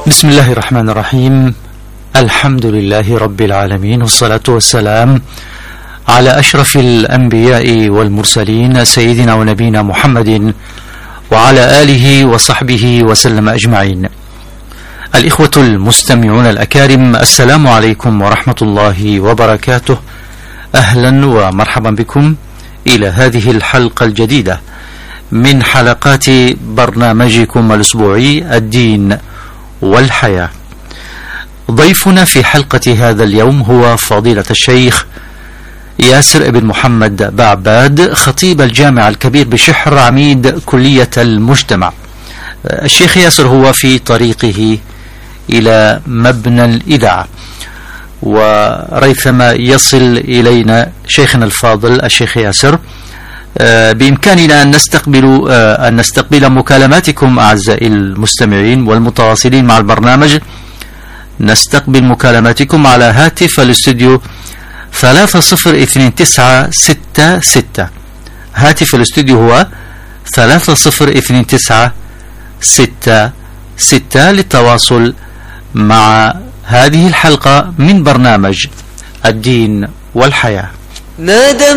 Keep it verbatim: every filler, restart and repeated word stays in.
بسم الله الرحمن الرحيم. الحمد لله رب العالمين، والصلاة والسلام على أشرف الأنبياء والمرسلين سيدنا ونبينا محمد وعلى آله وصحبه وسلم أجمعين. الإخوة المستمعون الأكارم، السلام عليكم ورحمة الله وبركاته. أهلا ومرحبا بكم إلى هذه الحلقة الجديدة من حلقات برنامجكم الأسبوعي الدين والحياة. ضيفنا في حلقة هذا اليوم هو فضيلة الشيخ ياسر بن محمد بعباد، خطيب الجامع الكبير بشحر، عميد كلية المجتمع. الشيخ ياسر هو في طريقه إلى مبنى الإذاعة، وريثما يصل إلينا شيخنا الفاضل الشيخ ياسر بإمكاننا أن نستقبل أن نستقبل مكالماتكم أعزائي المستمعين والمتواصلين مع البرنامج. نستقبل مكالماتكم على هاتف الاستوديو ثلاثة صفر اثنين تسعة ستة ستة. هاتف الاستوديو هو ثلاثة صفر اثنين تسعة ستة ستة للتواصل مع هذه الحلقة من برنامج الدين والحياة.